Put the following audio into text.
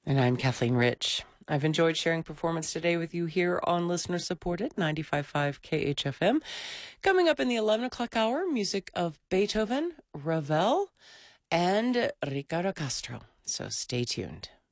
And I'm Kathleen Rich. I've enjoyed sharing performance today with you here on listener-supported 95.5 KHFM. Coming up in the 11 o'clock hour, music of Beethoven, Ravel, and Ricardo Castro. So stay tuned.